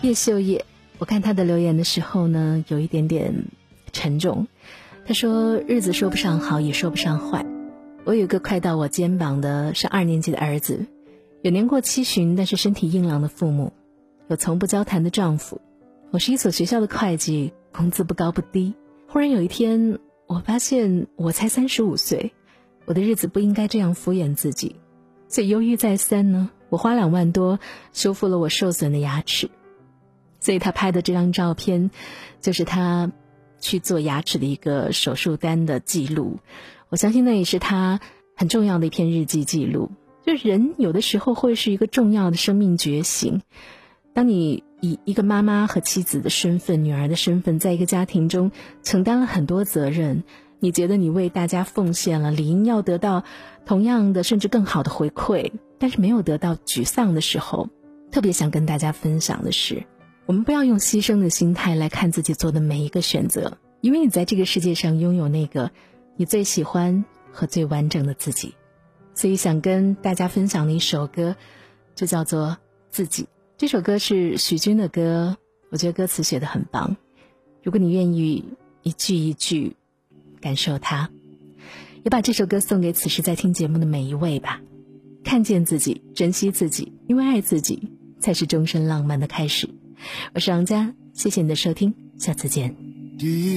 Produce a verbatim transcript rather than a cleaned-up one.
叶秀叶，我看他的留言的时候呢，有一点点沉重。他说日子说不上好也说不上坏，我有一个快到我肩膀的是二年级的儿子，有年过七旬但是身体硬朗的父母，有从不交谈的丈夫。我是一所学校的会计，工资不高不低。忽然有一天我发现我才三十五岁，我的日子不应该这样敷衍自己。所以犹豫再三呢，我花两万多修复了我受损的牙齿。所以他拍的这张照片就是他去做牙齿的一个手术单的记录，我相信那也是他很重要的一篇日记记录。就人有的时候会是一个重要的生命觉醒，当你以一个妈妈和妻子的身份，女儿的身份，在一个家庭中承担了很多责任，你觉得你为大家奉献了，理应要得到同样的甚至更好的回馈，但是没有得到沮丧的时候，特别想跟大家分享的是，我们不要用牺牲的心态来看自己做的每一个选择，因为你在这个世界上拥有那个你最喜欢和最完整的自己。所以想跟大家分享的一首歌就叫做自己。这首歌是许君的歌，我觉得歌词写得很棒，如果你愿意一句一句感受它，也把这首歌送给此时在听节目的每一位吧。看见自己，珍惜自己，因为爱自己才是终身浪漫的开始。我是王佳，谢谢你的收听，下次见。